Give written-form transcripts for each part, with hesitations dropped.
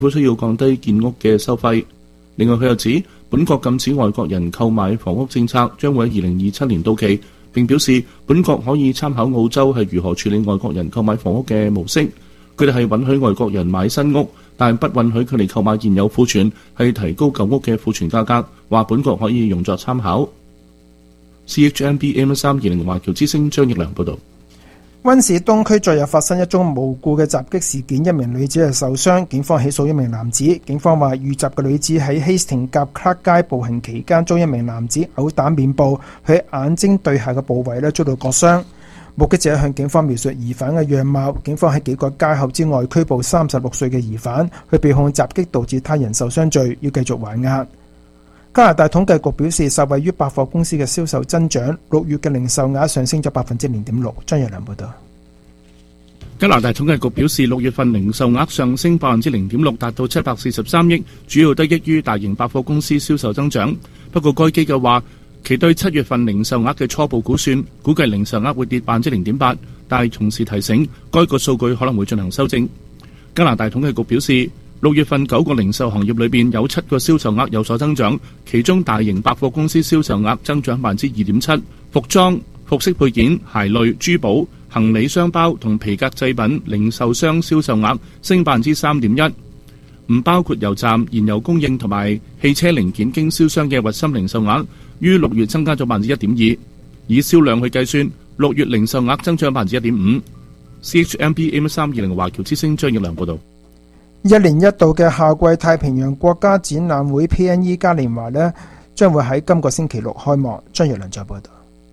府需要降低建屋嘅收費。另外，佢又指本國禁止外國人購買房屋政策將會喺2027年到期，並表示本國可以參考澳洲係如何處理外國人購買房屋嘅模式。佢哋係允許外國人買新屋，但不允許佢哋購買現有庫存，係提高舊屋嘅庫存價格。話本國可以用作參考。CHMB AM320華僑之聲張益良報導。 溫市東區昨日發生一宗無故嘅襲擊事件，一名女子係受傷，警方起訴一名男子。警方話遇襲嘅女子喺希斯廷夾克拉街步行期間，遭一名男子毆打面部，佢眼睛對下嘅部位遭到割傷。目擊者向警方描述疑犯嘅樣貌，警方喺幾個街口之外拘捕36歲嘅疑犯，佢被控襲擊導致他人受傷罪，要繼續還押。加拿大統計局表示，受惠於百貨公司嘅銷售增長，6月嘅零售額上升咗 0.6%。張日良報道。 加拿大統計局表示，6月份零售額上升 0.6%， 達到743億，主要得益於大型百貨公司銷售增長。不過該機構話，其對7月份零售額嘅初步估算，估計零售額會跌 0.8%， 但係同時提醒，該個數據可能會進行修正。加拿大統計局表示，6月份9個零售行業裏邊有7個銷售額有所增長，其中大型百貨公司銷售額增長 2.7%， 服裝、服飾配件、鞋類、珠寶、行李箱包同皮革製品零售商銷售額升 3.1%， 唔包括油站、燃油供應同埋汽車零件經銷商嘅核心零售額於6月增加咗 1.2%， 以銷量去計算，6月零售額增長 1.5%。 CHMB AM320 華僑之聲張益良報導。 一年一度嘅夏季太平洋國家展覽會 PNE 嘉年華將會喺今個星期六開幕。張益良再報導。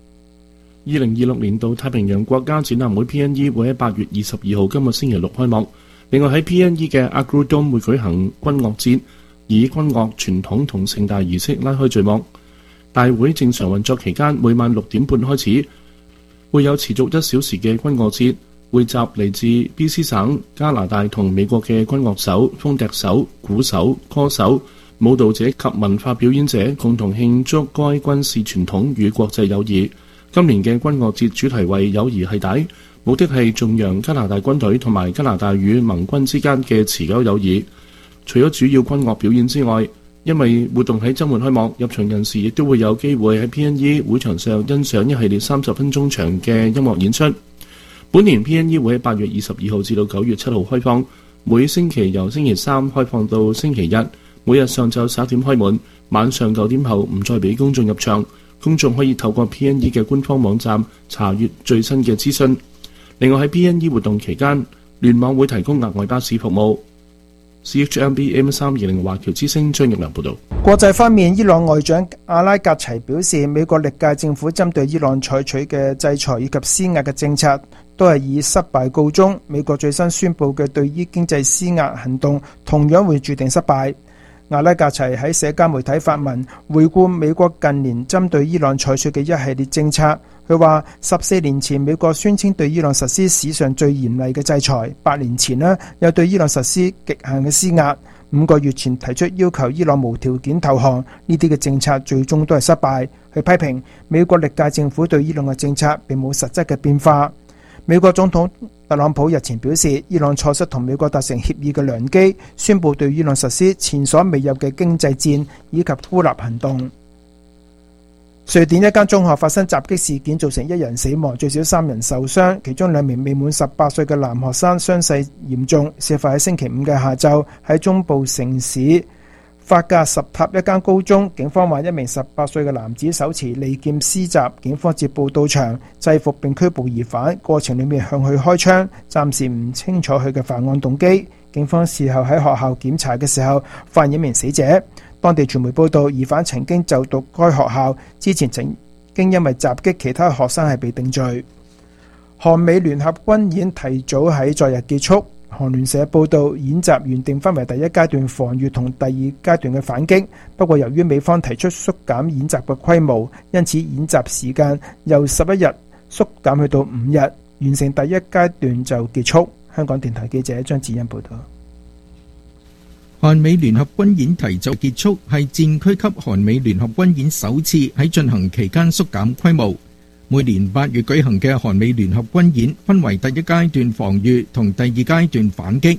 2026年度太平洋國家展覽會 PNE 會喺8月22號今個星期六開幕。另外喺 PNE 嘅 Agrodome 會舉行軍樂節，以軍樂傳統同盛大儀式拉開序幕。大會正常運作期間，每晚6點半開始，會有持續1小時嘅軍樂節，匯集嚟自 BC 省、加拿大同美國嘅軍樂手、風笛手、鼓手、歌手、舞蹈者及文化表演者，共同慶祝該軍事傳統與國際友誼。今年嘅軍樂節主題為友誼繫帶，目的係頌揚加拿大軍隊同埋加拿大與盟軍之間嘅持久友誼。除咗主要軍樂表演之外，因為活動喺週末開幕，入場人士亦都會有機會喺 PNE 會場上欣賞一系列30分鐘長嘅音樂演出。本年 PNE 會喺8月22號至到9月7號開放，每星期由星期三開放到星期日，每日上晝11點開門，晚上9點後唔再俾公眾入場。公眾可以透過 PNE 嘅官方網站查閱最新嘅資訊。另外喺 PNE 活動期間，聯網會提供額外巴士服務。CHMB AM320 華僑之聲張益良報導。 國際方面，伊朗外長阿拉格齊表示，美國歷屆政府針對伊朗採取嘅制裁以及施壓嘅政策都係以失敗告終。美國最新宣布嘅對於經濟施壓行動同樣會注定失敗。阿拉格齊喺社交媒體發文回顧美國近年針對伊朗採取嘅一系列政策。佢話14年前美國宣稱對伊朗實施史上最嚴厲嘅制裁，8年前又對伊朗實施極限嘅施壓，5個月前提出要求伊朗無條件投降，呢啲嘅政策最終都係失敗。佢批評美國歷屆政府對伊朗嘅政策並冇實質嘅變化。美國總統特朗普日前表示，伊朗錯失同美國達成協議嘅良機，宣布對伊朗實施前所未有嘅經濟戰以及孤立行動。瑞典一間中學發生襲擊事件，造成1人死亡，最少3人受傷，其中2名未滿18歲嘅男學生傷勢嚴重。事發喺星期5嘅下晝，喺中部城市法格什塔一間高中，警方話1名18歲嘅男子手持利劍施襲，警方接報到場，制服並拘捕疑犯，過程裏面向佢開槍，暫時唔清楚佢嘅犯案動機。警方事後喺學校檢查嘅時候，發現1名死者。當地傳媒報道，疑犯曾經就讀該學校，之前曾經因為襲擊其他學生係被定罪。韓美聯合軍演提早喺昨日結束。韓聯社報道，演習原定分為第一階段防禦同第二階段嘅反擊，不過由於美方提出縮減演習嘅規模，因此演習時間由11日縮減去到5日，完成第一階段就結束。香港電台記者張子欣報道。 韓美聯合軍演提早結束，係戰區級韓美聯合軍演首次喺進行期間縮減規模。每年8月舉行嘅韓美聯合軍演分為第一階段防禦同第二階段反擊。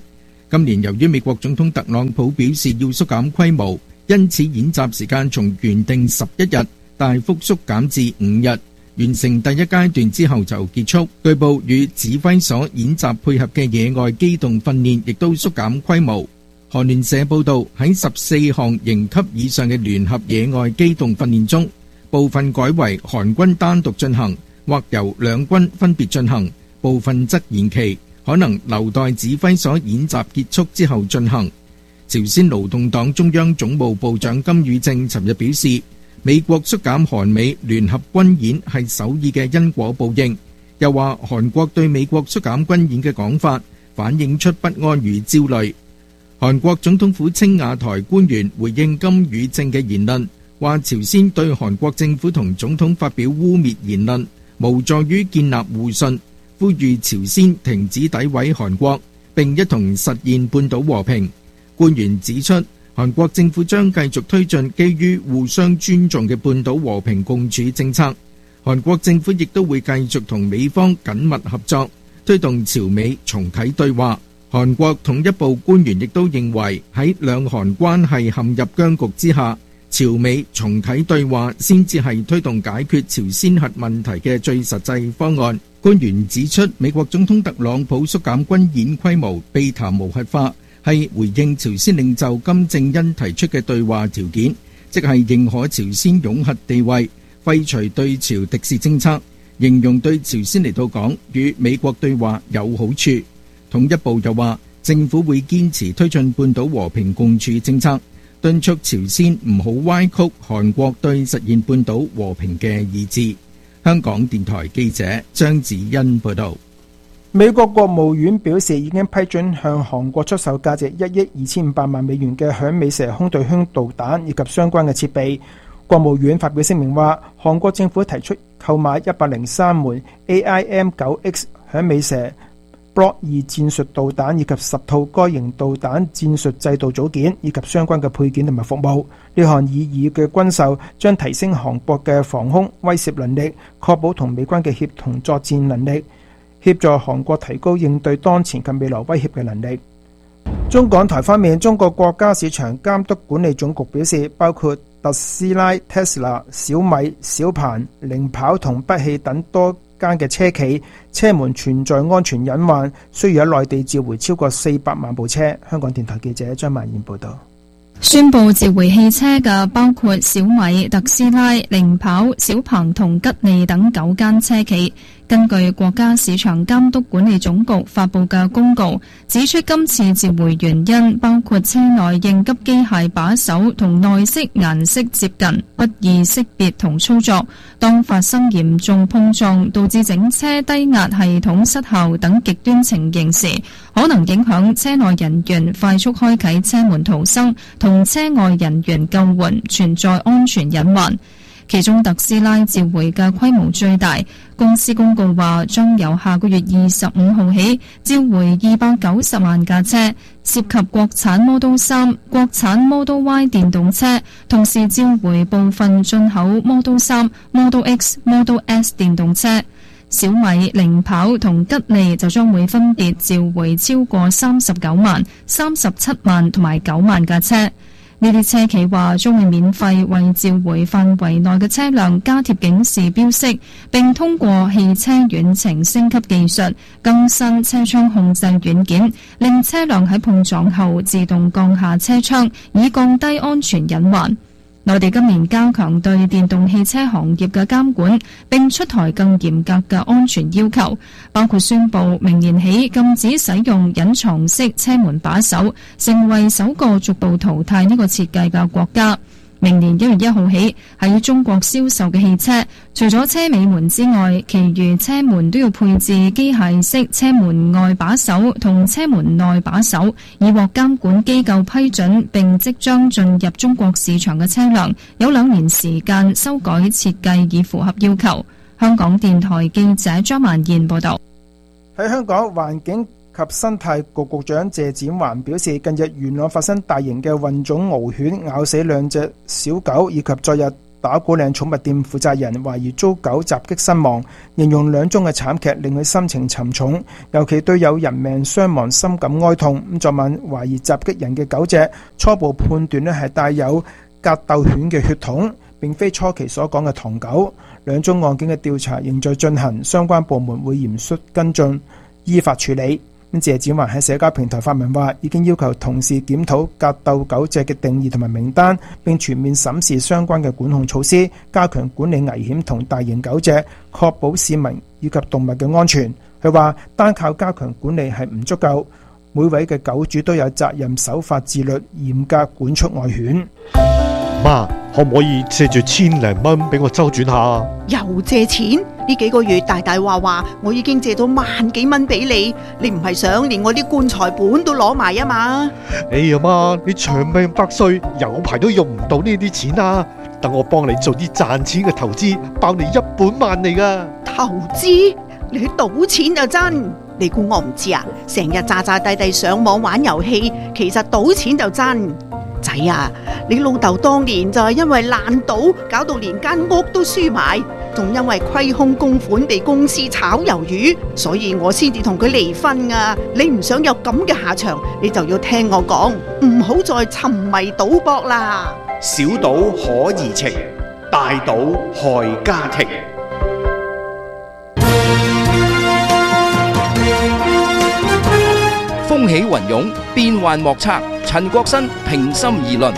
今年由於美國總統特朗普表示要縮減規模，因此演習時間從原定11日大幅縮減至5日，完成第一階段之後就結束。據報與指揮所演習配合嘅野外機動訓練亦都縮減規模。韓聯社報導，喺14項營級以上嘅聯合野外機動訓練中，部分改為韓軍單獨進行，或由兩軍分別進行，部分則延期，可能留待指揮所演習結束之後進行。朝鮮勞動黨中央總務部長金宇正尋日表示，美國縮減韓美聯合軍演係首爾嘅因果報應，又話韓國對美國縮減軍演嘅講法反映出不安與焦慮。韓國總統府青瓦台官員回應金宇正嘅言論，話朝鮮對韓國政府同總統發表污蔑言論，無助於建立互信，呼籲朝鮮停止詆毀韓國，並一同實現半島和平。官員指出，韓國政府將繼續推進基於互相尊重嘅半島和平共處政策。韓國政府亦都會繼續同美方緊密合作，推動朝美重啟對話。韓國統一部官員亦都認為，喺兩韓關係陷入僵局之下，朝美重啟對話先至係推動解決朝鮮核問題嘅最實際方案。官員指出，美國總統特朗普縮減軍演規模，避談無核化，係回應朝鮮領袖金正恩提出嘅對話條件，即係認可朝鮮擁核地位，廢除對朝敵視政策，形容對朝鮮嚟到講，與美國對話有好處。統一部又話，政府會堅持推進半島和平共處政策，敦促朝鮮唔好歪曲韓國對實現半島和平嘅意志。香港電台記者張子欣報道。 美國國務院表示，已經批准向韓國出售價值1億2500萬美元嘅響尾蛇空對空導彈以及相關嘅設備。國務院發表聲明話，韓國政府提出購買103枚 AIM-9X 響尾蛇 Block 2戰術導彈以及10套該型導彈戰術制導組件以及相關嘅配件同埋服務。呢項意義嘅軍售將提升韓國嘅防空威懾能力，確保同美軍嘅協同作戰能力，協助韓國提高應對當前及未來威脅嘅能力。中港台方面，中國國家市場監督管理總局表示，包括特斯拉、Tesla、小米、小鵬、零跑同北汽等多間嘅車企車門存在安全隱患，需要喺內地召回超過400萬部車。香港電台記者張曼燕報道。 宣布召回汽車嘅包括小米、特斯拉、零跑、小鵬同吉利等9間車企。根據國家市場監督管理總局發布嘅公告，指出今次召回原因包括車內應急機械把手同內飾顏色接近，不易識別同操作。當發生嚴重碰撞導致整車低壓系統失效等極端情形時，可能影響車內人員快速開啟車門逃生同車外人員救援，存在安全隱患。其中特斯拉召回嘅規模最大，公司公告話將由下個月25號起召回290萬架車，涉及國產 Model 3、國產 Model Y 電動車，同時召回部分進口 Model 3、Model X、Model S 電動車。小米、零跑同吉利就將會分別召回超過39萬、37萬同埋9萬架車。呢啲車企話將會免費為召回範圍內嘅車輛加貼警示標識，並通過汽車遠程升級技術更新車窗控制軟件，令車輛喺碰撞後自動降下車窗，以降低安全隱患。內地今年加強對電動汽車行業嘅監管，並出台更嚴格嘅安全要求，包括宣布明年起禁止使用隱藏式車門把手，成為首個逐步淘汰呢個設計嘅國家。明年1月1號起，喺中國銷售嘅汽車，除咗車尾門之外，其餘車門都要配置機械式車門外把手同車門內把手，已獲監管機構批准並即將進入中國市場嘅車輛，有2年時間修改設計以符合要求。香港電台記者張曼燕報道。 喺香港，環境及生態局局長謝展寰表示，近日元朗發生大型嘅混種獒犬咬死2隻小狗，以及昨日打鼓嶺寵物店負責人懷疑遭狗襲擊身亡，形容兩宗嘅慘劇令佢心情沉重，尤其對有人命傷亡深感哀痛。昨晚懷疑襲擊人嘅狗隻初步判斷係帶有格鬥犬嘅血統，並非初期所講嘅唐狗。兩宗案件嘅調查仍在進行，相關部門會嚴肅跟進，依法處理。謝展寰喺社交平台發文話，已經要求同事檢討格鬥狗隻嘅定義同埋名單，並全面審視相關嘅管控措施，加強管理危險同大型狗隻，確保市民以及動物嘅安全。佢話單靠加強管理係唔足夠，每位嘅狗主都有責任守法自律，嚴格管束外犬。 媽，可唔可以借住1,000零蚊俾我周轉下？ 又借錢？呢幾個月大大話我已經借咗萬幾蚊俾你，你唔係想連我啲棺材本都攞埋啊嘛？ 哎呀媽，你長命百歲，有排都用唔到呢啲錢啊！等我幫你做啲賺錢嘅投資，包你1本萬利噶。 投資？你去賭錢就真？你估我唔知啊？成日詐詐諦諦上網玩遊戲，其實賭錢就真。仔啊，你老豆當年就係因為爛賭，搞到連間屋都輸埋，仲因為虧空公款被公司炒魷魚，所以我先至同佢離婚啊！你唔想有咁嘅下場，你就要聽我講，唔好再沉迷賭博啦。 小賭可怡情，大賭害家庭。 風起雲湧，變幻莫測。陳國新平心而論。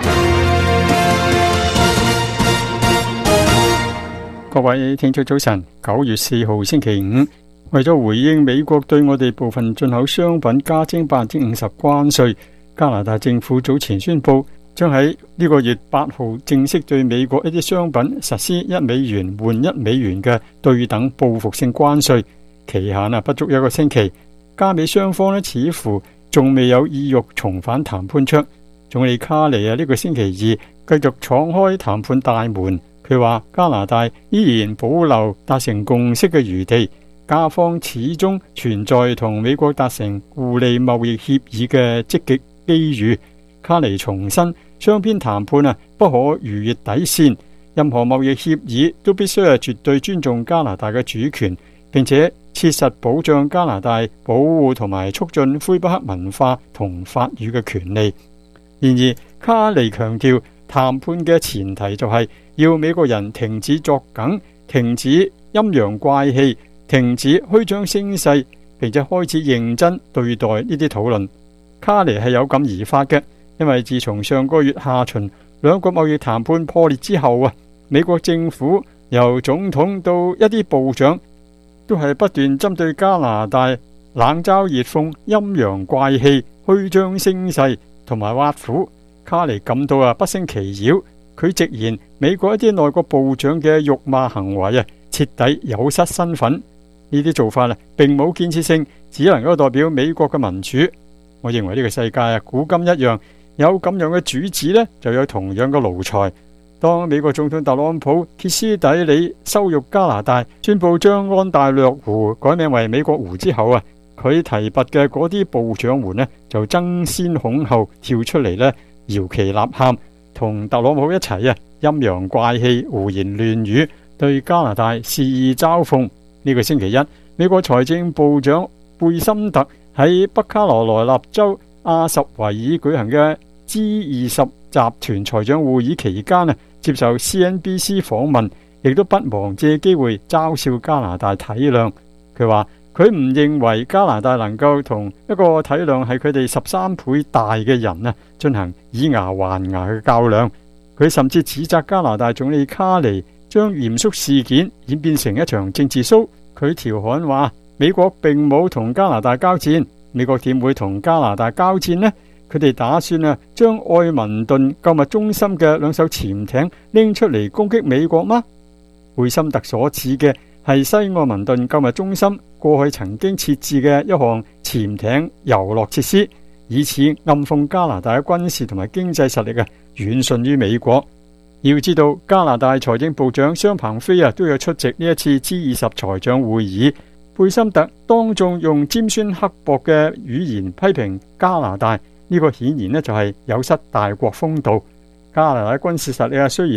各位聽眾早晨，9月4號星期五，為咗回應美國對我哋部分進口商品加徵50%關稅，加拿大政府早前宣布，將喺呢個月8號正式對美國一啲商品實施1美元換1美元嘅對等報復性關稅，期限不足1個星期。加美雙方似乎仲未有意欲重返談判桌。總理卡尼呢個星期二繼續闖開談判大門，佢話加拿大依然保留達成共識嘅餘地，加方始終存在同美國達成互利貿易協議嘅積極機遇。卡尼重申雙邊談判不可逾越底線，任何貿易協議都必須絕對尊重加拿大嘅主權，並且切實保障加拿大保護同埋促進魁北克文化同法語嘅權利。然而，卡尼強調談判嘅前提就係要美國人停止作梗，停止陰陽怪氣，停止虛張聲勢，並且開始認真對待呢啲討論。卡尼係有感而發嘅，因為自從上個月下旬兩國貿易談判破裂之後美國政府由總統到一啲部長都係不斷針對加拿大冷嘲熱諷、陰陽怪氣、虛張聲勢同埋挖苦。卡尼感到不勝其擾，佢直言美國一啲內閣部長嘅辱罵行為徹底有失身份。呢啲做法並冇建設性，只能夠代表美國嘅民主。我認為呢個世界古今一樣，有咁樣嘅主子就有同樣嘅奴才。當美國總統特朗普歇斯底里羞辱加拿大，宣布將安大略湖改名為美國湖之後佢提拔嘅嗰啲部長們就爭先恐後跳出嚟搖旗吶喊，同特朗普一齊陰陽怪氣、胡言亂語，對加拿大肆意嘲諷。呢個星期一，美國財政部長貝森特喺北卡羅來納州阿什維爾舉行嘅 G20 集團財長會議期間接受 CNBC 訪問，亦都不忘借機會嘲笑加拿大體諒。佢話佢唔認為加拿大能夠同一個體諒係佢哋13倍大嘅人進行以牙還牙嘅較量。佢甚至指責加拿大總理卡尼將嚴肅事件演變成一場政治 show。佢調侃話美國並冇同加拿大交戰，美國點會同加拿大交戰呢？佢哋打算將愛民頓購物中心嘅2艘潛艇拎出嚟攻擊美國嗎？貝森特所指嘅係西愛民頓購物中心過去曾經設置嘅一項潛艇遊樂設施，以此暗諷加拿大嘅軍事同埋經濟實力遠遜於美國。要知道加拿大財政部長商鵬飛都有出席呢一次 G20 財長會議。貝森特當眾用尖酸刻薄嘅語言批評加拿大，呢個顯然就係有失大國風度。加拿大軍事實力雖然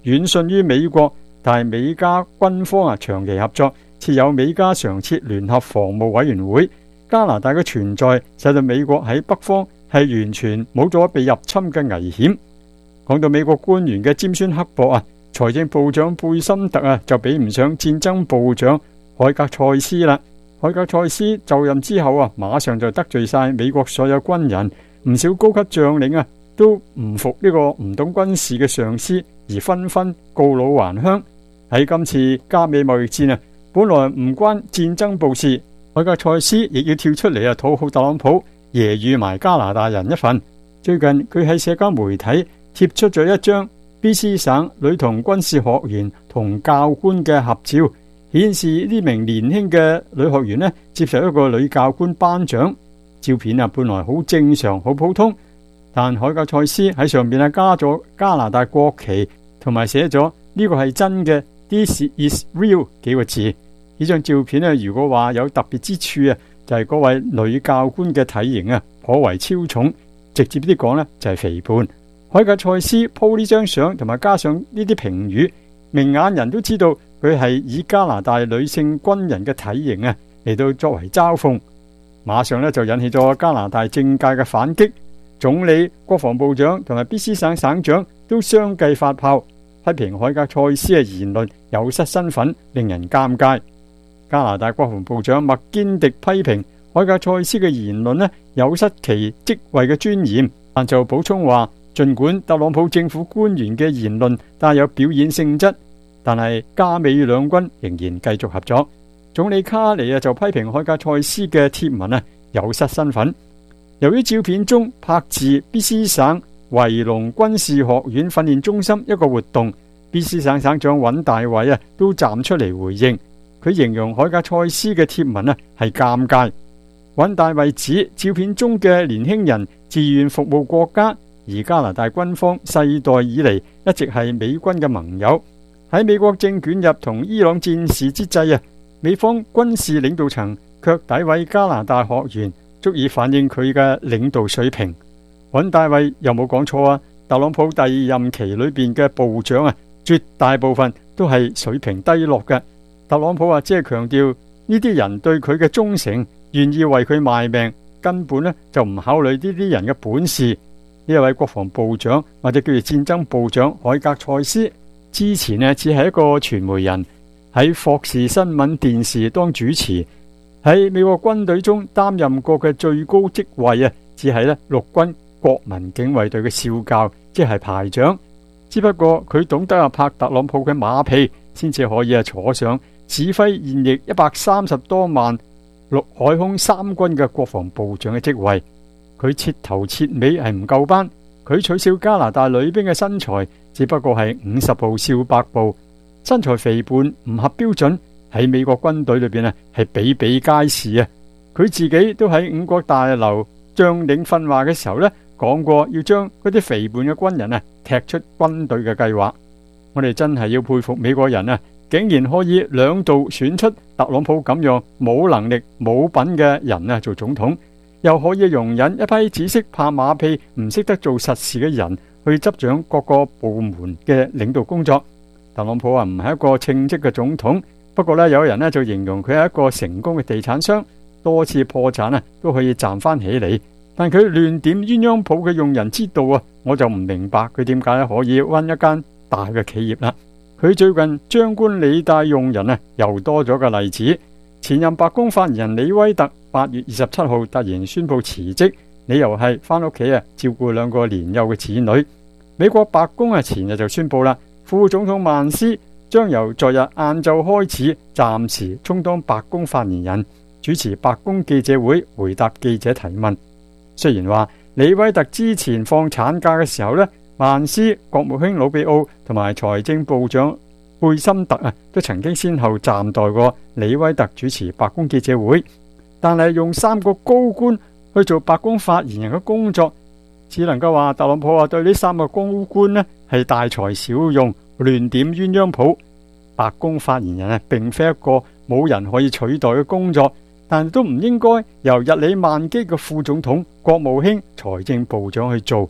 遠遜於美國，但係美加軍方長期合作，設有美加常設聯合防務委員會。加拿大嘅存在使到美國喺北方係完全冇咗被入侵嘅危險。講到美國官員嘅尖酸刻薄財政部長貝森特就比唔上戰爭部長海格塞斯啦。海格塞斯就任之後馬上就得罪晒美國所有軍人，唔少高級將領都唔服呢個唔懂軍事嘅上司，而紛紛告老還鄉。喺今次加美貿易戰本來唔關戰爭部事，海格塞斯亦要跳出嚟討好特朗普，揶揄埋加拿大人一份。最近佢喺社交媒體貼出咗一張 BC 省女童軍事學員同教官嘅合照，顯示呢名年輕嘅女學員接受一個女教官頒獎。照片本來好正常好普通，但海格塞斯喺上面加咗加拿大國旗，同埋寫咗呢個係真嘅 This is real 幾個字。呢張照片如果話有特別之處就係嗰位女教官嘅體型頗為超重，直接啲講就係肥胖。海格塞斯鋪呢張相同埋加上呢啲評語，明眼人都知道佢係以加拿大女性軍人嘅體型嚟到作為嘲諷，馬上就引起咗加拿大政界嘅反擊。總理、國防部長同埋 BC 省省長都相繼發炮，批評海格塞斯嘅言論有失身份，令人尷尬。加拿大國防部長麥堅迪批評海格塞斯嘅言論有失其職位嘅尊嚴，但就補充話，儘管特朗普政府官員嘅言論帶有表演性質，但係加美兩軍仍然繼續合作。總理卡尼就批評海格塞斯嘅貼文有失身份。由於照片中拍自 BC 省維隆軍事學院訓練中心一個活動， BC 省省長尹大偉都站出嚟回應，佢形容海格塞斯嘅貼文係尷尬。尹大偉指照片中嘅年輕人自願服務國家，而加拿大軍方世代以嚟一直係美軍嘅盟友。喺美國正捲入同伊朗戰事之際美方軍事領導層卻詆毀加拿大學員，足以反映佢嘅領導水平。尹大偉又冇講錯特朗普第二任期裏邊嘅部長絕大部分都係水平低落嘅。特朗普只係強調呢啲人對佢嘅忠誠，願意為佢賣命，根本就唔考慮呢啲人嘅本事。呢一位國防部長或者叫做戰爭部長海格塞斯，之前只係一個傳媒人，喺霍士新聞電視當主持，喺美國軍隊中擔任過嘅最高職位只係陸軍國民警衛隊嘅少校，即係排長。只不過佢懂得拍特朗普嘅馬屁，先至可以坐上指揮現役130多萬陸海空三軍嘅國防部長嘅職位。佢徹頭徹尾係唔夠班，佢取笑加拿大女兵嘅身材只不過係50步笑百步，身材肥胖唔合標準，喺美國軍隊裏邊係比比皆是佢自己都喺五角大樓將領訓話嘅時候講過要將嗰啲肥胖嘅軍人踢出軍隊嘅計劃。我哋真係要佩服美國人竟然可以兩度選出特朗普咁樣冇能力冇品嘅人做總統，又可以容忍一批只識拍馬屁唔識得做實事嘅人去執掌各個部門嘅領導工作。特朗普唔係一個稱職嘅總統，不過有人就形容佢係一個成功嘅地產商，多次破產都可以站翻起嚟。但佢亂點鴛鴦譜嘅用人之道我就唔明白佢點解可以搵一間大嘅企業啦。佢最近張冠李戴用人又多咗個例子。前任白宮發言人李威特8月27號突然宣布辭職，理由係翻屋企照顧2個年幼嘅子女。美國白宮前日就宣布啦，副總統曼斯將由昨日晏晝開始暫時充當白宮發言人，主持白宮記者會，回答記者提問。雖然話李威特之前放產假嘅時候曼斯、國務卿魯比奧同埋財政部長貝森特都曾經先後暫代過李威特主持白宮記者會，但係用3個高官去做白宮發言人嘅工作，只能夠話特朗普對呢3個高官係大材小用，亂點鴛鴦譜。白宮發言人並非一個冇人可以取代嘅工作，但都唔應該由日理萬機嘅副總統、國務卿、財政部長去做。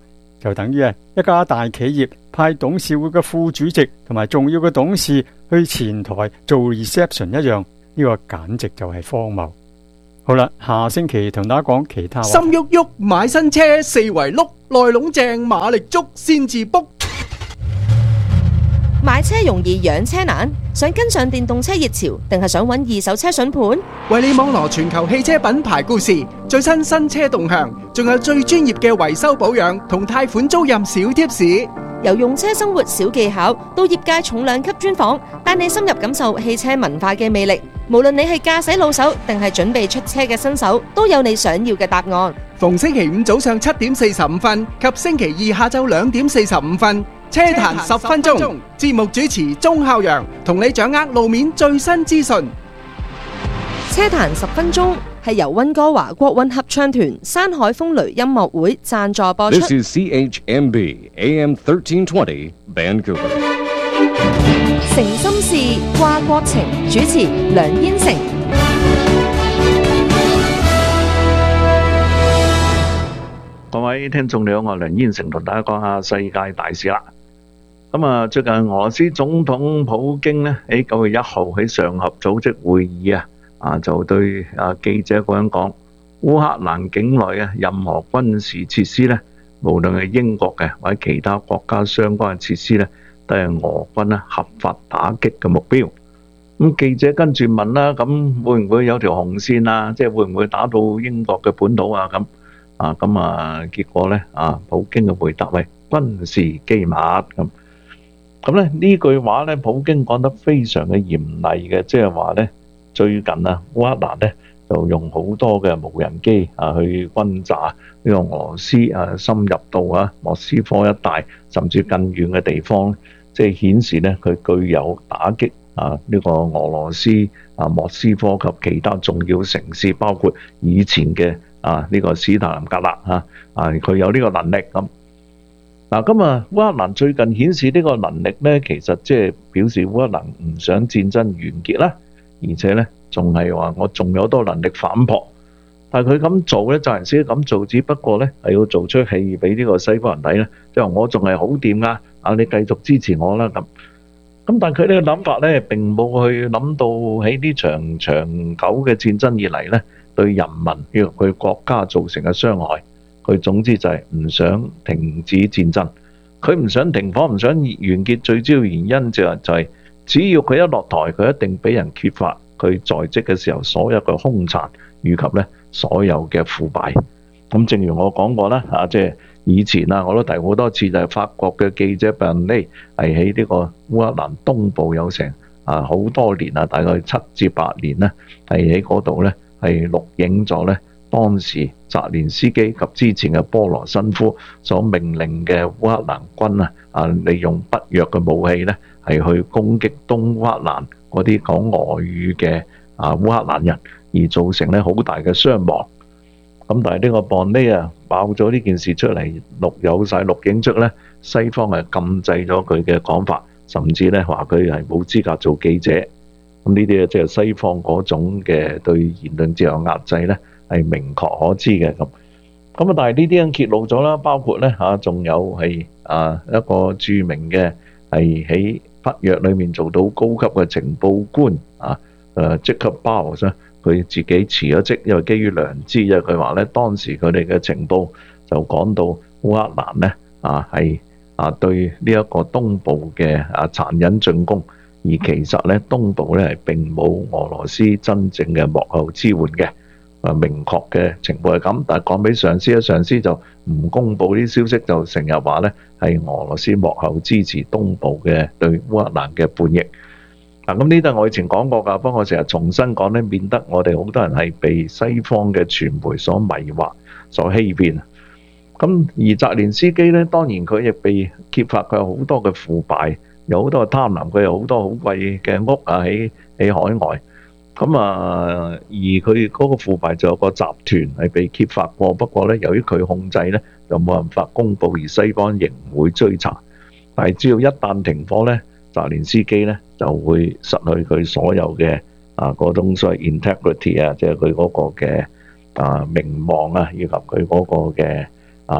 就等於一家大企業派董事會嘅副主席同埋重要嘅董事去前台做 reception 一樣，呢個簡直就係荒謬。好啦，下星期同大家講其他話。 心喐喐買新車，四圍碌，內籠正馬力足先至卜。 買車容易養車難，想跟上電動車熱潮，定係想揾二手車筍盤？ 為你網羅全球汽車品牌故事、最新新車動向，仲有最專業嘅維修保養同貸款租賃小貼士。 由用車生活小技巧到業界重量級專訪，帶你深入感受汽車文化嘅魅力。無論你係駕駛老手定係準備出車嘅新手，都有你想要嘅答案。 逢星期五早上7點45分及星期二下晝2點45分，車壇10分鐘，節目主持鐘孝陽同你掌握路面最新資訊。 車壇10分鐘係由溫哥華國韻合唱團山海風雷音樂會贊助播出。 This is CHMB AM 1320 Vancouver。 誠心事，掛國情，主持梁燕成。 各位聽眾你好，我係梁燕成，同大家講下世界大事啦。最近俄羅斯總統普京呢，喺9月1號喺上合組織會議就對記者嗰人講，烏克蘭境內嘅任何軍事設施呢，無論係英國嘅或者其他國家相關嘅設施呢，都係俄軍咧合法打擊嘅目標。咁記者跟住問啦，咁會唔會有條紅線啊？即係會唔會打到英國嘅本土啊？結果咧普京嘅回答係軍事機密咁。咁咧呢句話咧，普京講得非常嘅嚴厲嘅，即係話咧最近烏克蘭咧就用好多嘅無人機去轟炸呢個俄羅斯深入到莫斯科一帶，甚至更遠嘅地方，即係顯示咧佢具有打擊呢個俄羅斯莫斯科及其他重要城市，包括以前嘅呢個史太林格勒佢有呢個能力咁。烏克蘭最近顯示呢個能力咧，其實即係表示烏克蘭唔想戰爭完結啦，而且咧仲係話我仲有多能力反撲。但係佢咁做咧，就係先咁做，只不過咧係要做出戲俾呢個西方人睇咧，即係我仲係好掂噶，你繼續支持我啦咁。咁但係佢呢個諗法咧，並冇去諗到喺呢場長久嘅戰爭以嚟咧，對人民與佢國家造成嘅傷害。佢總之就係唔想停止戰爭，佢唔想停火，唔想完結。最主要原因就係只要佢一落台，佢一定俾人揭發佢在職嘅時候所有嘅兇殘以及咧所有嘅腐敗。咁正如我講過啦，即係以前我都提好多次，就係法國嘅記者本尼係喺呢個烏克蘭東部有成好多年大概7至8年咧，係喺嗰度咧係錄影咗咧當時澤連斯基及之前嘅波羅申夫所命令嘅烏克蘭軍利用北約嘅武器咧係去攻擊東烏克蘭嗰啲講俄語嘅烏克蘭人，而造成咧好大嘅傷亡。咁但係呢個邦尼爆咗呢件事出嚟，有晒錄影出咧，西方係禁制咗佢嘅講法，甚至咧話佢係冇資格做記者。咁呢啲即係西方嗰種嘅對言論自由壓制咧，係明確可知嘅咁。但係呢啲人揭露咗啦，包括咧仲有係一個著名嘅係喺北約裏面做到高級嘅情報官Jacob Bowles，佢自己辭咗職，因為基於良知，因為佢話咧當時佢哋嘅情報就講到烏克蘭咧係對呢一個東部嘅殘忍進攻，而其實咧東部咧係並冇俄羅斯真正嘅幕後支援嘅。明確嘅情報係咁，但係講俾上司咧，上司就唔公佈啲消息，就成日話咧係俄羅斯幕後支持東部嘅對烏克蘭嘅叛逆。咁呢度我以前講過㗎，不過我成日重新講咧，免得我哋好多人係被西方嘅傳媒所迷惑、所欺騙。咁而澤連斯基咧，當然佢亦被揭發佢有好多嘅腐敗，有好多嘅貪婪，佢有好多好貴嘅屋喺海外。而佢嗰個腐敗就有個集團係被揭發過，不過咧由於佢控制咧，就冇辦法公佈，而西方仍唔會追查。但係只要一旦停火咧，澤連斯基咧就會失去佢所有嘅嗰種所謂 integrity 即係佢嗰個嘅名望以及佢嗰個嘅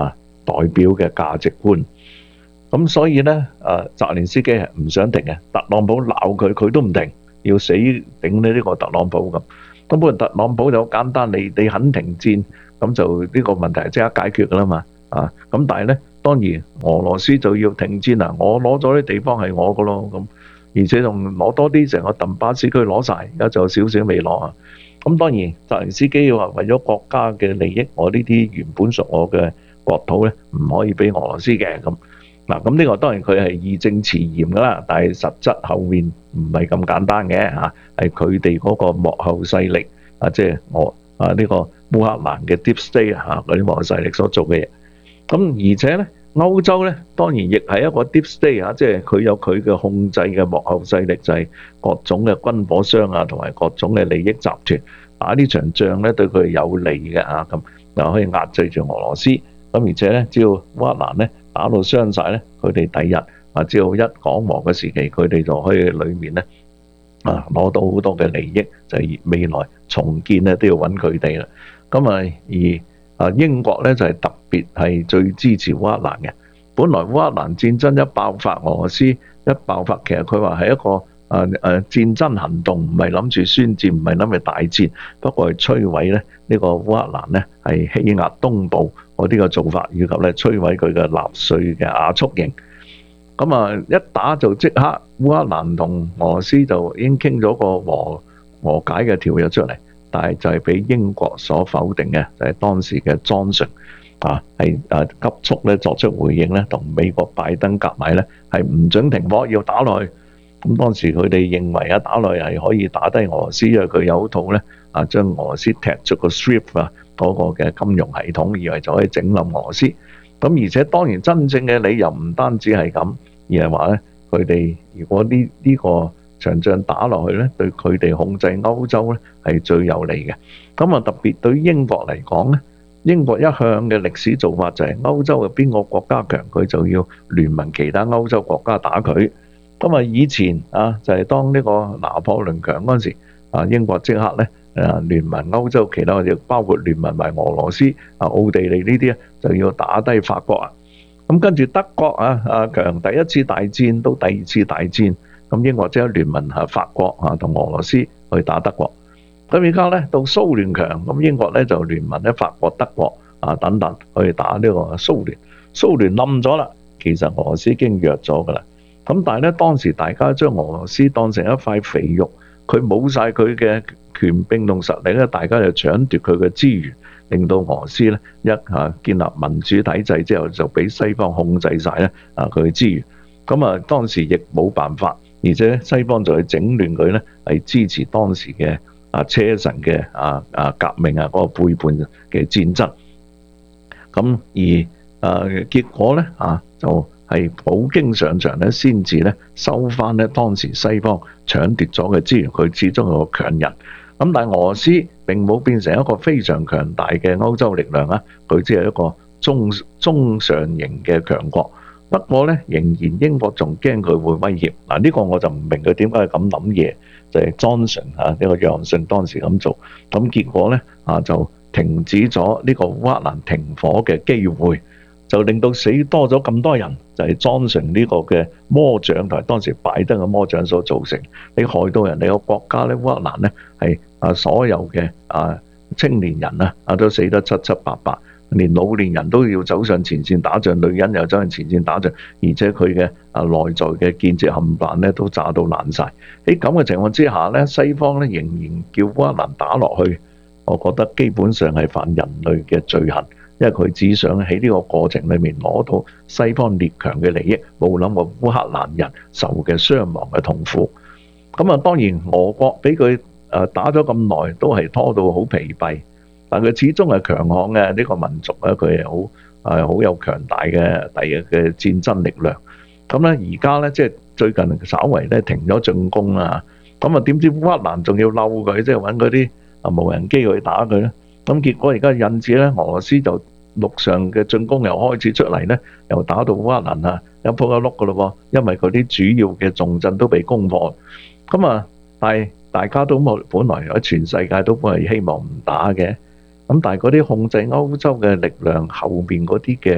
代表嘅價值觀。咁所以呢，澤連斯基係唔想停嘅，特朗普鬧佢，佢都唔停，要死頂呢個特朗普咁。咁本來特朗普就好簡單，你肯停戰，咁就呢個問題即刻解決噶啦嘛。咁但係呢，當然俄羅斯就要停戰啦，我攞咗啲地方係我噶咯，咁而且仲攞多啲，成個頓巴斯區攞晒，而家仲有少少未攞啊。咁當然澤連斯基話為咗國家嘅利益，我呢啲原本屬我嘅國土呢，唔可以俾俄羅斯嘅咁。嗱，咁呢個當然佢係義正辭嚴噶啦，但係實質後面唔係咁簡單嘅嚇，係佢哋嗰個幕後勢力即係呢個烏克蘭嘅 Deep State 嗰啲幕後勢力所做嘅嘢。咁而且咧，歐洲咧當然亦係一個 Deep State 即係佢有佢嘅控制嘅幕後勢力，就係各種嘅軍火商同埋各種嘅利益集團打呢場仗咧，對佢係有利嘅咁可以壓制住俄羅斯。咁而且咧，只要烏克蘭咧打到傷晒咧，佢哋第日只要一講和嘅時期，佢哋就可以裏面咧攞到好多嘅利益，就係未來重建咧都要揾佢哋啦。咁而英國咧就係特別係最支持烏克蘭嘅。本來烏克蘭戰爭一爆發，俄羅斯一爆發，其實佢話係一個戰爭行動，唔係諗住宣戰，唔係諗住大戰，不過係摧毀咧呢個烏克蘭咧係欺壓東部嗰啲嘅做法，以及咧摧毀佢嘅納粹嘅亞速營。咁一打就即刻烏克蘭同俄羅斯就已經傾咗個和解嘅條約出嚟，但係就係俾英國所否定嘅，就係當時嘅Johnson係急速咧作出回應咧，同美國拜登夾埋咧係唔准停火，要打落去。咁當時佢哋認為打落去係可以打低俄羅斯，因為佢有套咧將俄羅斯踢出個 SWIFT 嗰個嘅金融系統，以為就可以整冧俄羅斯。咁而且當然真正嘅理由唔單止係咁，而係話咧佢哋如果呢個場仗打落去咧，對佢哋控制歐洲咧係最有利嘅。咁特別對於英國嚟講咧，英國一向嘅歷史做法就係歐洲嘅邊個國家強，佢就要聯盟其他歐洲國家打佢。咁以前就係當呢個拿破崙強嗰陣時，英國即刻咧聯盟歐洲其他，包括聯盟埋俄羅斯、奧地利呢啲就要打低法國啊。咁跟住德國強第一次大戰到第二次大戰，咁英國即刻聯盟法國同俄羅斯去打德國。咁而家咧到蘇聯強，咁英國咧就聯盟咧法國、德國等等去打呢個蘇聯。蘇聯冧咗啦，其實俄羅斯已經弱咗噶啦。咁但係咧當時大家將俄羅斯當成一塊肥肉，佢冇晒佢嘅權柄同實力咧，大家就搶奪佢嘅資源，令到俄羅斯咧建立民主體制之後，就俾西方控制晒咧佢嘅資源。咁當時亦冇辦法，而且西方就去整亂佢咧，係支持當時嘅車臣嘅革命嗰個背叛嘅戰爭。咁而結果咧就係普京上場咧，先至咧收翻咧當時西方搶奪咗嘅資源，佢始終係個強人。咁但係俄羅斯並冇變成一個非常強大嘅歐洲力量啊，佢只係一個中上型嘅強國。不過咧，仍然英國仲驚佢會威脅。呢個我就唔明佢點解咁諗嘢，就係Johnson呢個約翰遜當時咁做，咁結果咧就停止咗呢個烏克蘭停火嘅機會。就令到死多咗咁多人，就係Johnson呢個嘅魔掌同埋當時拜登嘅魔掌所造成。你害到人哋個國家咧，烏克蘭咧係所有嘅青年人都死得七七八八，連老年人都要走上前線打仗，女人又走上前線打仗，而且佢嘅內在嘅建設冚唪唥咧都炸到爛晒。喺咁嘅情況之下咧，西方咧仍然叫烏克蘭打落去，我覺得基本上係犯人類嘅罪行。因為佢只想喺呢個過程裏面攞到西方列強嘅利益，冇諗過烏克蘭人受嘅傷亡嘅痛苦。咁當然俄國俾佢打咗咁耐，都係拖到好疲憊，但佢始終係強悍嘅呢個民族咧，佢係好有強大嘅第日嘅戰爭力量。咁咧而家咧即係最近稍為咧停咗進攻啦，咁點知烏克蘭仲要嬲佢，即係揾嗰啲無人機去打佢咧？咁結果而家引致咧，俄羅斯就陸上嘅進攻又開始出嚟咧，又打到烏克蘭一鋪一碌噶咯喎，因為嗰啲主要嘅重鎮都被攻破。咁但係大家都本來喺全世界都係希望唔打嘅，咁但係嗰啲控制歐洲嘅力量後邊嗰啲嘅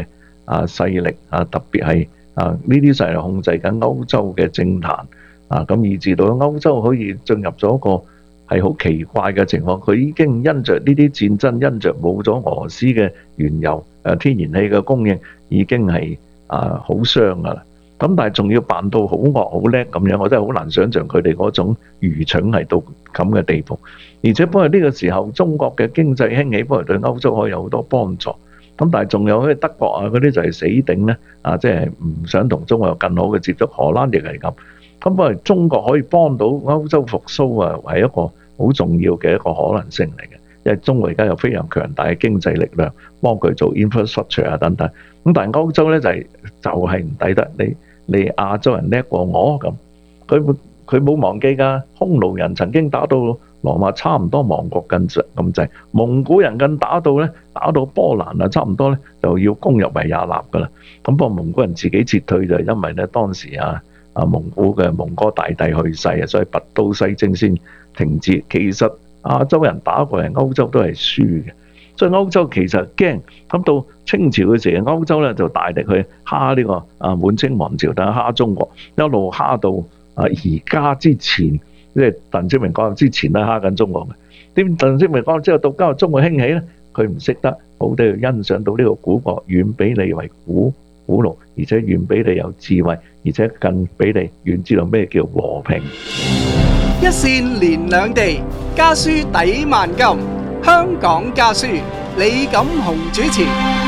勢力特別係呢啲勢力控制緊歐洲嘅政壇咁以至到歐洲可以進入咗一個係好奇怪嘅情況。佢已經因着呢啲戰爭，因着冇咗俄羅斯嘅原油天然氣嘅供應，已經係好傷噶啦。咁但係仲要扮到好惡好叻咁樣，我真係好難想像佢哋嗰種愚蠢係到咁嘅地步。而且不過呢個時候，中國嘅經濟興起，不過對歐洲可以有好多幫助。咁但係仲有啲德國嗰啲就係死頂咧，即係唔想同中國有更好嘅接觸。荷蘭亦係咁。咁不過中國可以幫到歐洲復甦係一個好重要嘅一個可能性嚟嘅，因為中國而家有非常強大嘅經濟力量幫佢做 infrastructure 等等。咁但係歐洲咧就係唔抵得你亞洲人叻過我咁。佢冇忘記㗎，匈奴人曾經打到羅馬差唔多亡國咁滯，蒙古人更打到波蘭差唔多咧就要攻入維也納㗎啦。咁不過蒙古人自己撤退就係因為咧當時蒙古嘅蒙哥大帝去世所以拔刀西征先停止。其實亞洲人打過嚟歐洲都係輸嘅，所以歐洲其實驚。咁到清朝嘅時候，歐洲咧就大力去蝦呢個滿清王朝，等蝦中國，一路蝦到而家之前，即係鄧小平講之前都蝦緊中國嘅。點鄧小平講之後，到今日中國興起咧，佢唔識得好地去欣賞到呢個古國遠比你為古老，而且遠比你有智慧，而且更比你遠知道咩叫和平。 一線連兩地，家書抵萬金。香港家書，李錦雄主持。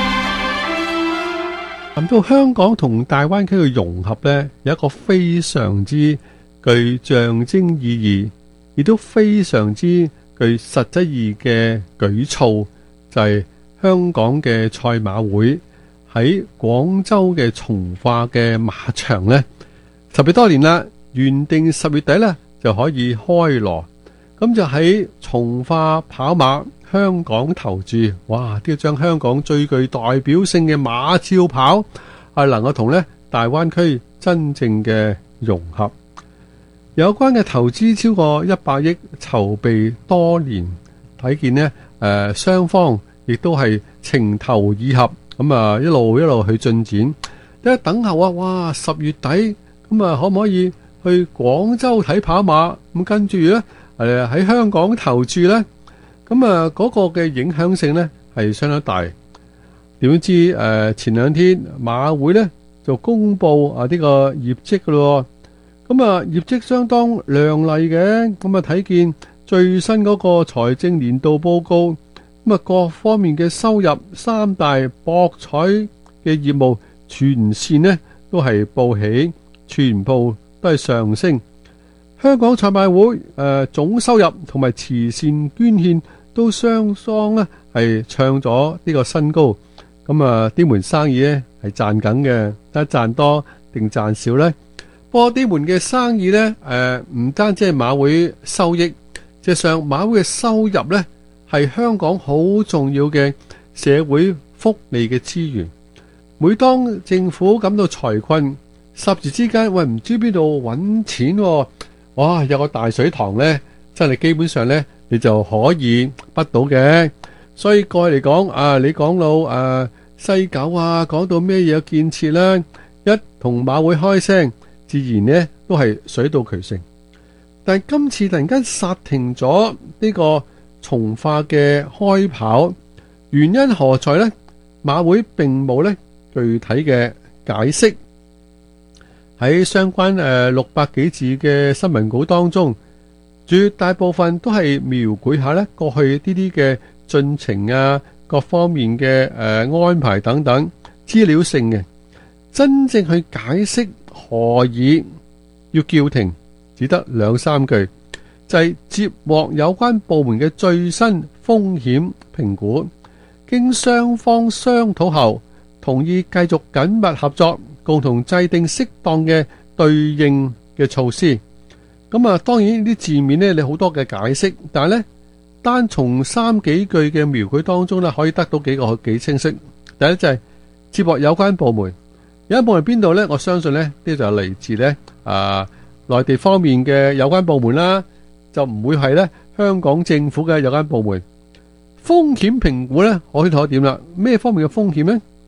談到香港同大灣區嘅融合呢，有一個非常之具象徵意義，亦都非常之具實質意義嘅舉措，就係香港嘅賽馬會喺廣州嘅從化嘅馬場呢，10月多年啦，原定10月底呢就可以開鑼，咁就喺從化跑馬香港投注，哇！都要將香港最具代表性嘅馬超跑係能夠同呢大灣區真正嘅融合。有關嘅投資超過100億，籌備多年，睇見呢雙方亦都係情投意合，咁一路去進展。一等候哇10月底咁可唔可以去廣州睇跑馬？咁跟住呢喺香港投注呢？咁嗰個嘅影響性呢係相當大。點知前兩天馬會呢就公布呢個業績噶咯，咁業績相當亮麗嘅。咁睇見最新嗰個財政年度報告，咁各方面嘅收入三大博彩嘅業務全線呢都係報喜，全部都係上升。香港賽馬會總收入同埋慈善捐獻都雙雙咧係創咗呢個新高。咁呢門生意咧係賺緊嘅，睇賺多定賺少呢？不過呢門嘅生意呢，唔單止係馬會收益，實際上馬會嘅收入呢係香港好重要嘅社會福利嘅資源。每當政府感到財困，霎時之間唔知邊度揾錢，哇！有個大水塘呢，真係基本上呢，你就可以得到嘅。所以過去嚟講，你講到西九講到咩嘢建設啦，一同馬會開聲，自然呢都係水到渠成。但係今次突然間剎停咗呢個從化嘅開跑，原因何在呢？馬會並冇呢具體嘅解釋。喺相關600幾字嘅新聞稿當中，絕大部分都係描繪下呢過去呢啲嘅進程各方面嘅安排等等資料性嘅。真正去解釋何以要叫停，只得2-3句，就係接獲有關部門嘅最新風險評估，經雙方商討後，同意繼續緊密合作，共同制定適當嘅對應嘅措施。咁當然呢啲字面呢，你好多嘅解釋，但係呢，單從3幾句嘅描繪當中呢，可以得到幾清晰。第一就係接獲有關部門，有關部門邊度呢？我相信呢，呢就係嚟自呢內地方面嘅有關部門啦，就唔會係呢香港政府嘅有關部門。風險評估呢，可以睇點啦？咩方面嘅風險呢？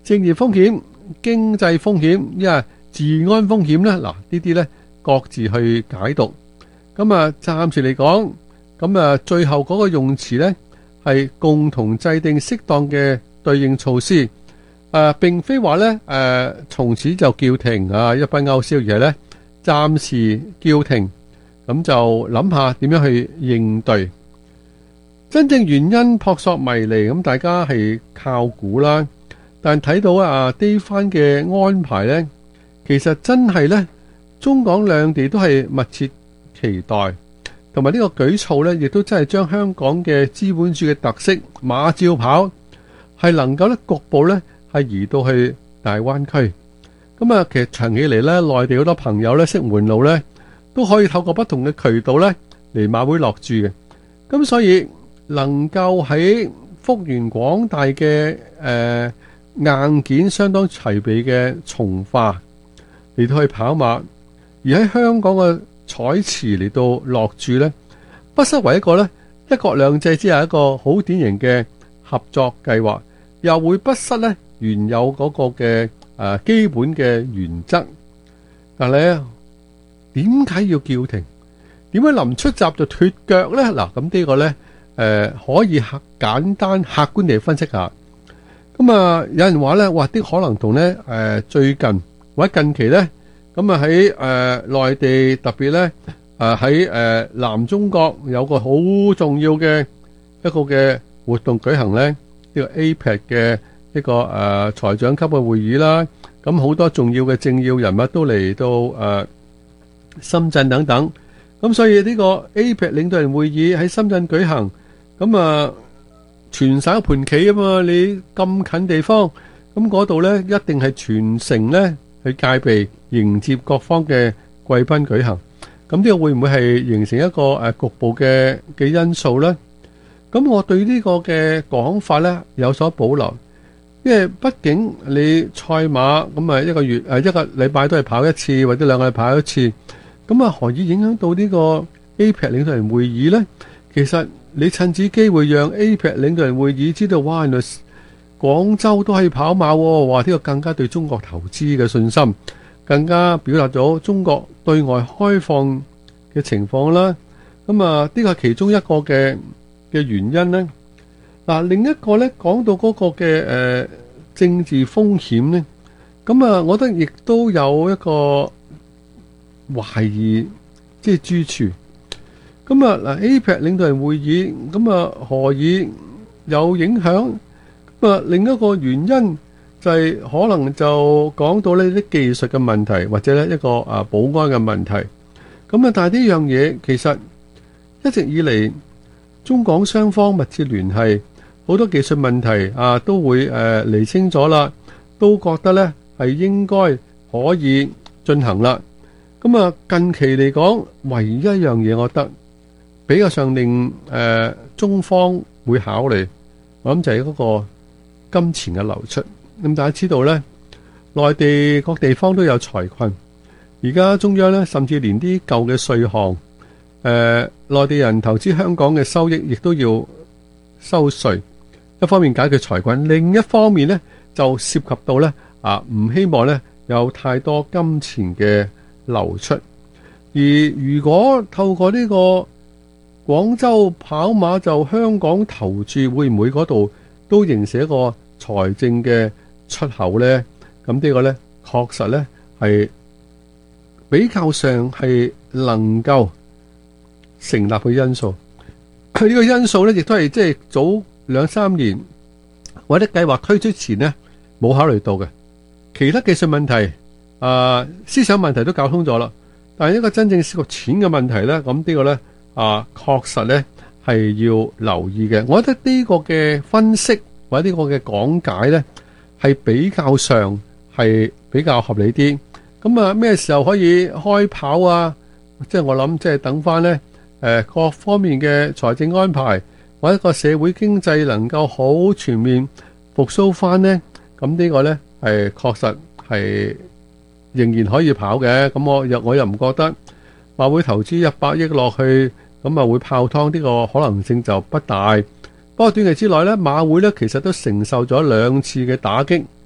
政治風險、經濟風險，因為治安風險呢，嗱呢啲呢各自去解讀。咁啊，暫時嚟講，咁啊最後嗰個用詞呢係共同制定適當嘅對應措施。並非話呢從此就叫停啊，一筆勾銷，而係呢暫時叫停，咁就諗下點樣去應對。真正原因撲朔迷離，咁大家係靠估啦。但睇到呢番嘅安排呢，其實真係呢中港兩地都係密切期待，同埋呢個舉措呢，亦都真係將香港嘅資本主義嘅特色馬照跑，係能夠呢局部呢係移到去大灣區。咁啊，其實長期嚟呢，內地好多朋友呢，識門路呢，都可以透過不同嘅渠道呢嚟馬會落注嘅。咁所以能夠喺幅員廣大嘅硬件相當齊備嘅從化嚟到去跑馬，而喺香港嘅彩池嚟到落注呢，不失為一個呢一國兩制之下一個好典型嘅合作計劃，又會不失呢原有嗰個嘅基本嘅原則。但係咧，點解要叫停？點解臨出閘就脫腳呢？嗱，咁呢個呢，可以簡單客觀地分析下。咁啊，有人話呢，哇，啲可能同呢最近或者近期呢，咁啊喺內地特別呢，喺南中國有個好重要嘅一個嘅活動舉行呢，呢個 APEC 嘅一個財長級嘅會議啦。咁好多重要嘅政要人物都嚟到深圳等等。咁所以呢個 APEC 領導人會議喺深圳舉行，咁啊全省一盤棋啊嘛，你咁近地方，咁嗰度呢一定係全城呢去戒備迎接各方嘅貴賓舉行。咁呢個會唔會係形成一個局部嘅因素呢？咁我對呢個嘅講法呢有所保留，因為畢竟你賽馬咁啊一個月一個禮拜都係跑一次或者兩個禮拜跑一次，咁啊何以影響到呢個 APEC 領導人會議呢？其實你趁此機會讓 APEC 領導人會議知道，哇，原來廣州都可以跑馬喎，哇！呢個更加對中國投資嘅信心，更加表達咗中國對外開放嘅情況啦。咁啊，呢個係其中一個嘅原因呢。嗱，另一個呢，講到嗰個嘅政治風險呢，咁啊，我覺得亦都有一個懷疑，即係諸處。咁啊，嗱 APEC 領導人會議，咁啊何以有影響？咁啊，另一個原因就係可能就講到呢啲技術嘅問題，或者呢一個保安嘅問題。咁啊，但係呢樣嘢其實一直以嚟中港雙方密切聯繫，好多技術問題都會釐清咗啦，都覺得呢係應該可以進行啦。咁啊，近期嚟講，唯一一樣嘢，我覺得比較上令中方會考慮，我諗就係嗰個金錢嘅流出。咁大家知道呢，內地各地方都有財困，而家中央呢，甚至連啲舊嘅稅項，內地人投資香港嘅收益亦都要收稅。一方面解決財困，另一方面呢，就涉及到呢唔希望呢有太多金錢嘅流出。而如果透過呢個廣州跑馬就香港投注，會唔會嗰度都形成一個財政嘅出口呢？咁呢個呢，確實呢係比較上係能夠成立嘅因素。佢呢個因素呢，亦都係即係早2-3年或者計劃推出前呢冇考慮到嘅。其他技術問題、思想問題都搞通咗啦，但係一個真正涉及錢嘅問題呢，咁呢個呢確實呢係要留意嘅。我覺得呢個嘅分析或者呢個嘅講解呢係比較上係比較合理啲。咁啊，咩時候可以開跑啊？即係我諗，即係等翻呢各方面嘅財政安排或者個社會經濟能夠好全面復甦翻呢。咁呢個呢係確實係仍然可以跑嘅。咁我又唔覺得馬會投資100億落去，咁啊會泡湯，呢個可能性就不大。不過短期之內呢，馬會呢其實都承受咗2次嘅打擊。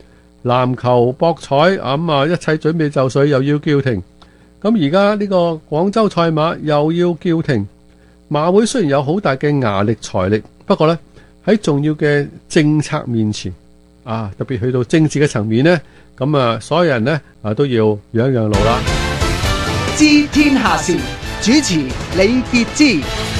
籃球、博彩咁一切準備就緒，又要叫停。咁而家呢個廣州賽馬又要叫停。馬會雖然有好大嘅牙力財力，不過呢，喺重要嘅政策面前特別去到政治嘅層面呢，咁所有人呢都要讓一讓路啦。 知天下事，主持李傑之。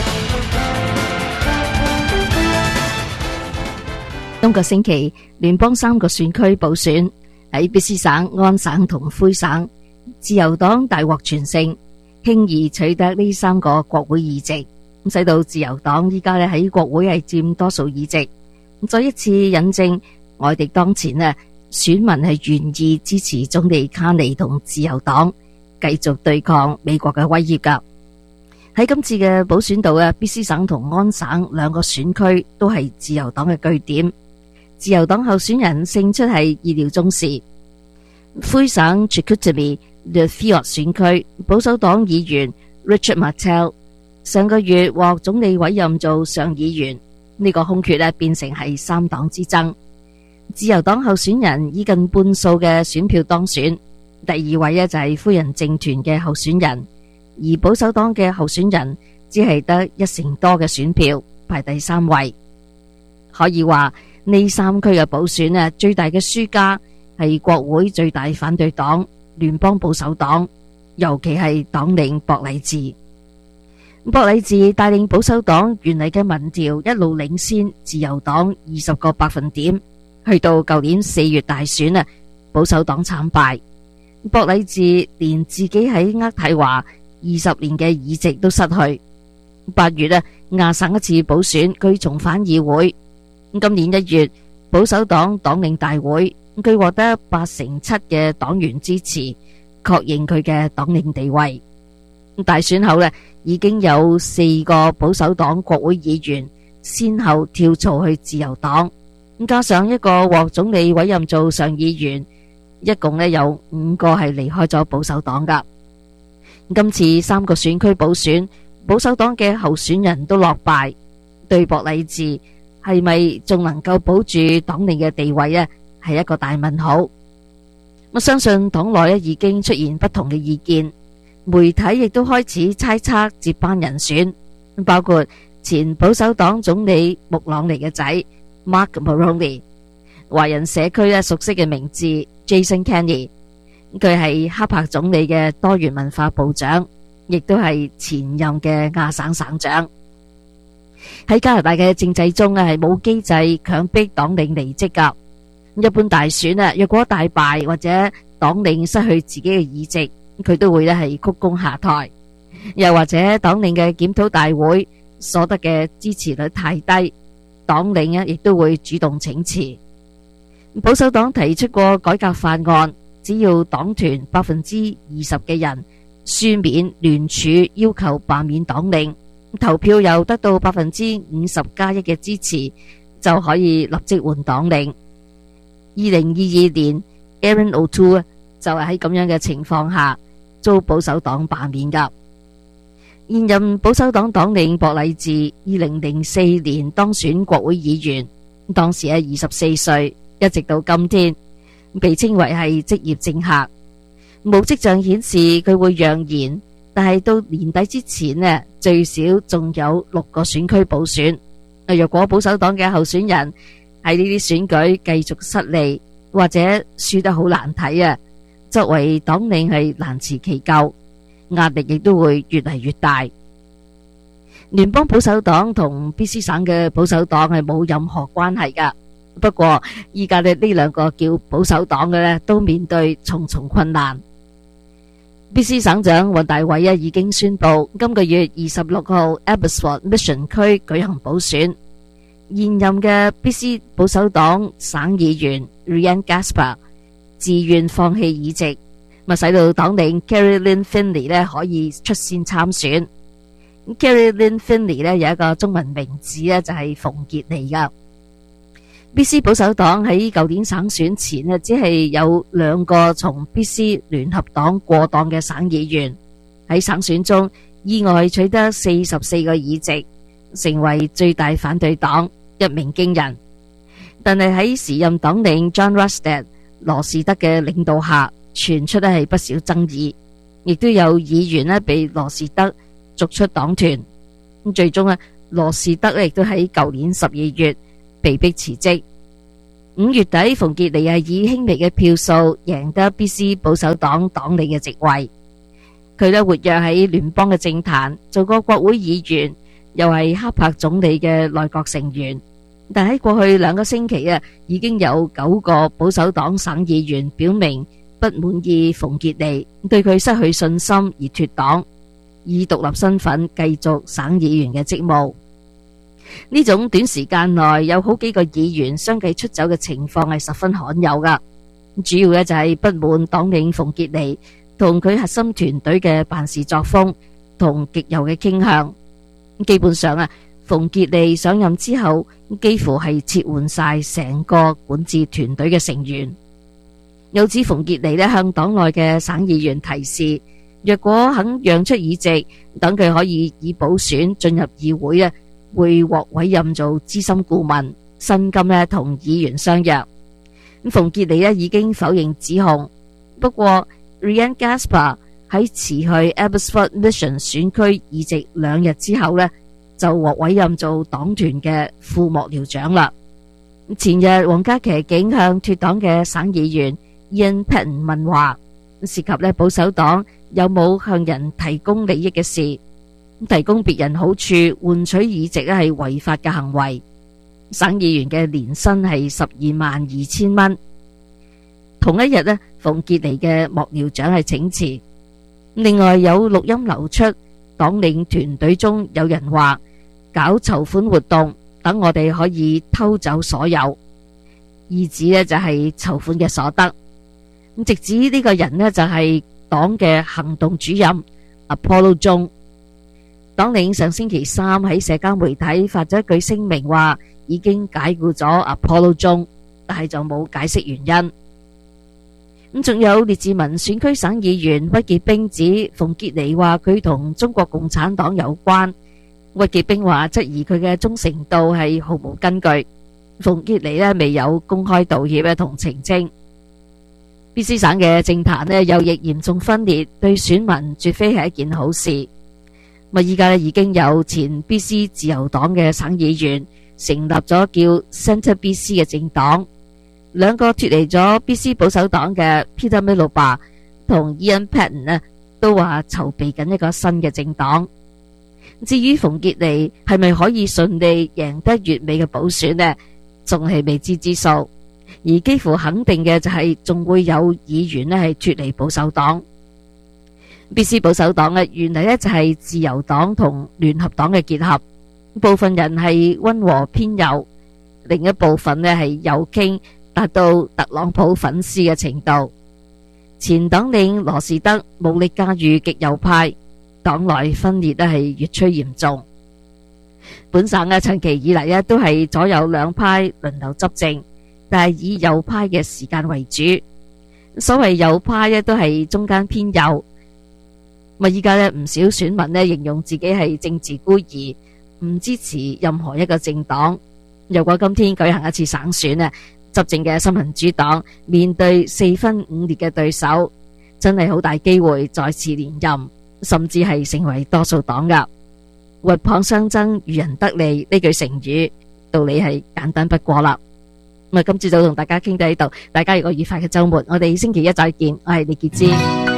今個星期，聯邦3個選區補選喺卑詩省、安省同魁省，自由黨大獲全勝，輕易取得呢3個國會議席，咁使到自由黨依家喺國會係佔多數議席，再一次引證外敵當前選民係願意支持總理卡尼同自由黨繼續對抗美國嘅威脅噶。喺今次嘅補選度卑詩省同安省2個選區都係自由黨嘅據點。自由黨候選人勝出係意料中事。魁省 Chicoutimi-Le-Fort 選區保守黨議員 Richard Martel 上個月獲總理委任做上議員，呢個空缺變成係3黨之爭。自由黨候選人以近半數嘅選票當選，第2位就係夫人政團嘅候選人，而保守黨嘅候選人只係得1成多嘅選票，排第3位。可以話呢3區嘅補選最大嘅輸家係國會最大反對黨聯邦保守黨，尤其係黨領博禮治。博禮治帶領保守黨原嚟嘅民調一路領先自由黨20個百分點，去到舊年4月大選保守黨慘敗。博禮治連自己喺渥太華20年嘅議席都失去。8月亞省一次補選佢重返議會。今年1月，保守黨黨領大會，佢獲得87%嘅黨員支持，確認佢嘅黨領地位。大選後已經有4個保守黨國會議員先後跳槽去自由黨，加上一個獲總理委任做上議員，一共有5個係離開咗保守黨噶。今次3個選區補選，保守黨嘅候選人都落敗，對博禮治係咪仲能夠保住黨領嘅地位係一個大問號。我相信黨內已經出現不同嘅意見，媒體亦都開始猜測接班人選，包括前保守黨總理穆朗尼嘅仔 Mark Mulroney， 華人社區熟悉嘅名字 Jason Kenney， 佢係哈柏總理嘅多元文化部長，亦都係前任嘅亞省省長。喺加拿大嘅政制中係冇機制強迫黨領離職噶。一般大選若果大敗或者黨領失去自己嘅議席，佢都會係鞠躬下台，又或者黨領嘅檢討大會所得嘅支持率太低，黨領亦都會主動請辭。保守黨提出過改革法案，只要黨團20%嘅人書面聯署要求罷免黨領，投票又得到50+1嘅支持，就可以立即換黨領。2022年 Erin O'Toole 就係喺咁樣嘅情況下遭保守黨罷免噶。現任保守黨黨領博禮治2004年當選國會議員，當時24歲，一直到今天被稱為係職業政客。冇跡象顯示佢會讓賢，但係到年底之前最少仲有6個選區補選。若果保守黨嘅候選人喺呢啲選舉繼續失利，或者輸得好難睇作為黨領係難辭其咎，壓力亦都會越嚟越大。聯邦保守黨同卑詩省嘅保守黨係冇任何關係噶。不過依家呢2個叫保守黨嘅都面對重重困難。卑詩省長黃大偉已經宣布今個月26號 Abbotsford Mission 區舉行補選。現任嘅卑詩保守黨省議員 Ryan Gaspar 自願放棄議席，使到黨領 Carrie-Lynne Findlay 可以出線參選。Carrie-Lynne Findlay 有一個中文名字就係馮傑嚟噶。卑詩保守黨喺舊年省選前只係有2個從卑詩聯合黨過黨嘅省議員，喺省選中意外取得44個議席，成為最大反對黨，一鳴驚人。但係喺時任黨領 John Rustad 羅士德嘅領導下，傳出係不少爭議，亦都有議員被羅士德逐出黨團。最終羅士德亦都喺舊年12月被迫辭職。5月底，馮傑尼以輕微嘅票數贏得 BC 保守黨黨理嘅席位。佢活躍喺聯邦嘅政壇，做過國會議員，又係哈珀總理嘅內閣成員。但喺過去2個星期已經有9個保守黨省議員表明不滿意馮傑尼，對佢失去信心而脫黨，以獨立身份繼續省議員嘅職務。呢種短時間內有好幾個議員相繼出走嘅情況係十分罕有噶。主要就係不滿黨領馮傑尼同佢核心團隊嘅辦事作風同極右嘅傾向。基本上馮傑尼上任之後幾乎係撤換晒成個管治團隊嘅成員。有指馮傑尼向黨內嘅省議員提示，若果肯讓出議席，等佢可以以補選進入議會會獲委任做資深顧問，薪金同議員相若。馮傑尼已經否認指控，不過 Ryan Gaspar 喺辭去 Abbotsford Mission 選區議席2日之後就獲委任做黨團嘅副幕僚長啦。前日皇家騎警向脫黨嘅省議員 Ian Paton 問話，涉及保守黨有冇向人提供利益嘅事，提供別人好處換取議席係違法嘅行為。省議員嘅年薪係122000蚊。同一日馮傑尼嘅幕僚長係請辭。另外有錄音流出，黨領團隊中有人話搞籌款活動，等我哋可以偷走所有，意指就係籌款嘅所得。直指呢個人就係黨嘅行動主任 Apollo 中。黨領上星期3喺社交媒體發咗一句聲明，話已經解僱咗 Apollo 中，但係就冇解釋原因。仲有列治文選區省議員屈傑冰指馮傑尼話佢同中國共產黨有關。屈傑冰話質疑佢嘅忠誠度係毫無根據。馮傑尼未有公開道歉同澄清。BC 省嘅政壇右翼嚴重分裂，對選民絕非係一件好事。依家已經有前 BC 自由黨嘅省議員成立咗叫 Centre BC 嘅政黨。2個脫離咗 BC 保守黨嘅 Peter Miloba 同 Ian Paton 都話籌備緊一個新嘅政黨。至於馮傑尼係咪可以順利贏得月尾嘅補選仲係未知之數。而幾乎肯定嘅就係仲會有議員係脫離保守黨。BC 保守黨原嚟就係自由黨同聯合黨嘅結合，部分人係溫和偏右，另一部分係右傾，達到特朗普粉絲嘅程度。前黨領羅士德武力駕馭極右派，黨內分裂係越趨嚴重。本省長期以嚟都係左右兩派輪流執政，但係以右派嘅時間為主。所謂右派都係中間偏右。依家唔少選民形容自己係政治孤兒，唔支持任何一個政黨。如果今天舉行一次省選執政嘅新民主黨面對4分5裂嘅對手，真係好大機會再次連任，甚至係成為多數黨噶。鷸蚌相爭，漁人得利，呢句成語道理係簡單不過啦。今朝早同大家傾到呢度，大家有個愉快嘅周末，我哋星期一再見，我係李潔芝。